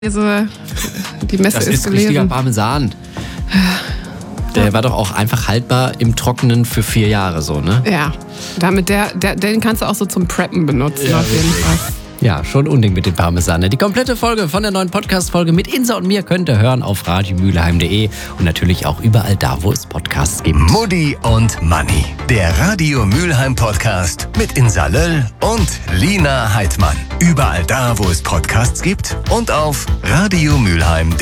Also, die Messe Das ist ist richtiger gelesen. Parmesan. Der war doch auch einfach haltbar im Trockenen für 4 Jahre so, ne? Ja, den kannst du auch so zum Preppen benutzen, Ja, auf jeden richtig. Fall. Ja, schon Unding mit dem Parmesan. Die komplette Folge von der neuen Podcast-Folge mit Insa und mir könnt ihr hören auf radiomülheim.de und natürlich auch überall da, wo es Podcasts gibt. Mutti und Manni, der Radio Mülheim Podcast mit Insa Löll und Lina Heidmann. Überall da, wo es Podcasts gibt und auf radiomülheim.de.